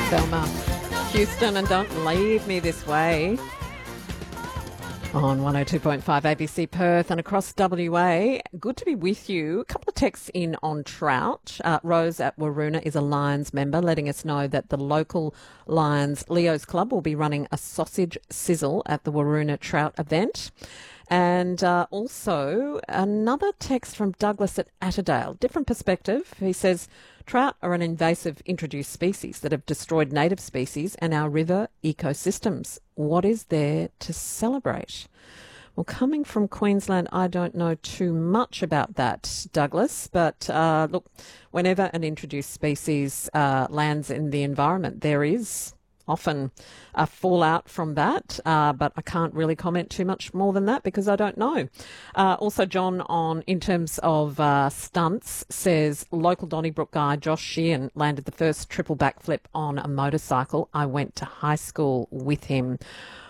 Selma, Houston, and Don't Leave Me This Way on 102.5 ABC Perth and across WA. Good to be with you. A couple of texts in on trout. Rose at Waroona is a Lions member, letting us know that the local Lions Leo's Club will be running a sausage sizzle at the Waroona trout event. And also another text from Douglas at Attadale. Different perspective. He says, trout are an invasive introduced species that have destroyed native species and our river ecosystems. What is there to celebrate? Well, coming from Queensland, I don't know too much about that, Douglas. But look, whenever an introduced species lands in the environment, there is often a fallout from that, but I can't really comment too much more than that because I don't know. Also, John, in terms of stunts, says local Donnybrook guy Josh Sheehan landed the first triple backflip on a motorcycle. I went to high school with him.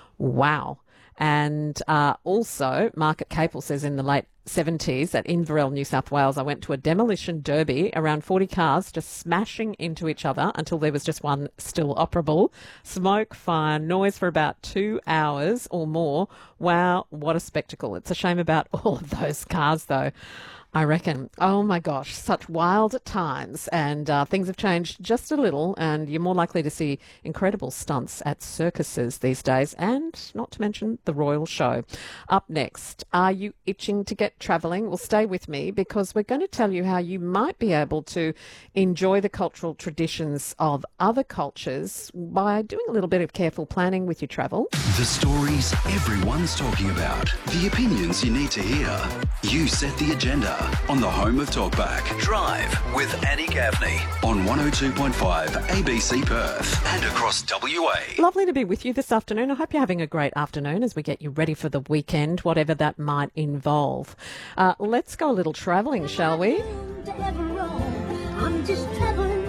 Wow. And also, Mark at Capel says in the late 70s at Inverell, New South Wales, I went to a demolition derby, around 40 cars just smashing into each other until there was just one still operable. Smoke, fire, noise for about 2 hours or more. Wow, what a spectacle. It's a shame about all of those cars, though, I reckon. Oh, my gosh, such wild times. And things have changed just a little, and you're more likely to see incredible stunts at circuses these days, and not to mention the Royal Show. Up next, are you itching to get travelling? Well, stay with me because we're going to tell you how you might be able to enjoy the cultural traditions of other cultures by doing a little bit of careful planning with your travel. The stories everyone's talking about. The opinions you need to hear. You set the agenda on the home of Talkback. Drive with Annie Gaffney on 102.5 ABC Perth and across WA. Lovely to be with you this afternoon. I hope you're having a great afternoon as we get you ready for the weekend, whatever that might involve. Let's go a little travelling, shall we? I'm just travelling.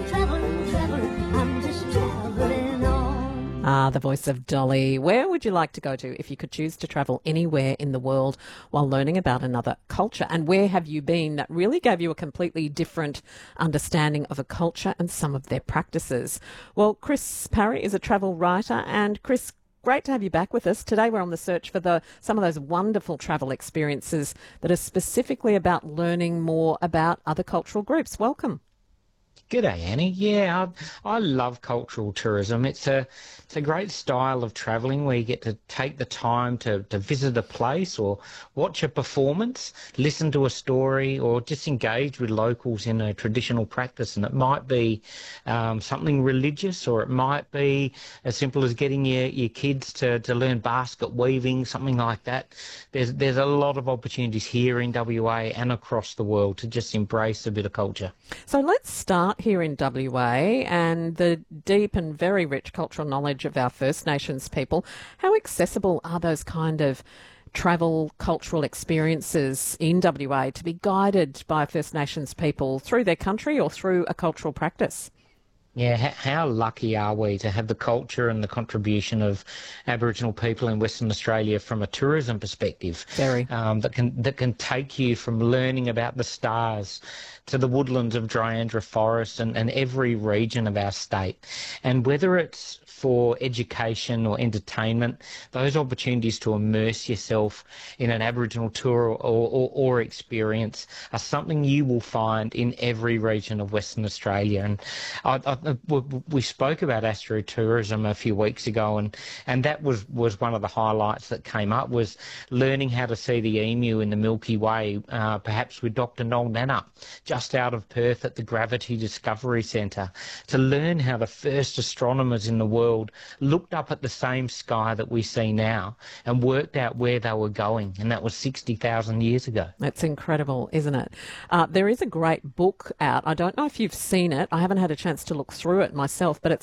I'm just travelling on. The voice of Dolly. Where would you like to go to if you could choose to travel anywhere in the world while learning about another culture? And where have you been that really gave you a completely different understanding of a culture and some of their practices? Well, Chris Parry is a travel writer. And Chris, great to have you back with us. Today we're on the search for some of those wonderful travel experiences that are specifically about learning more about other cultural groups. Welcome. G'day, Annie. Yeah, I love cultural tourism. It's a great style of travelling where you get to take the time to visit a place or watch a performance, listen to a story, or just engage with locals in a traditional practice. And it might be something religious, or it might be as simple as getting your kids to learn basket weaving, something like that. There's a lot of opportunities here in WA and across the world to just embrace a bit of culture. So let's start here in WA and the deep and very rich cultural knowledge of our First Nations people. How accessible are those kind of travel cultural experiences in WA to be guided by First Nations people through their country or through a cultural practice? Yeah, how lucky are we to have the culture and the contribution of Aboriginal people in Western Australia from a tourism perspective? Very. That can take you from learning about the stars to the woodlands of Dryandra Forest and every region of our state. And whether it's for education or entertainment, those opportunities to immerse yourself in an Aboriginal tour or experience are something you will find in every region of Western Australia. And we spoke about astrotourism a few weeks ago, and that was one of the highlights that came up, was learning how to see the emu in the Milky Way, perhaps with Dr. Noel Nannup, just out of Perth at the Gravity Discovery Centre, to learn how the first astronomers in the world looked up at the same sky that we see now and worked out where they were going, and that was 60,000 years ago. That's incredible, isn't it? There is a great book out. I don't know if you've seen it. I haven't had a chance to look through it myself, but it's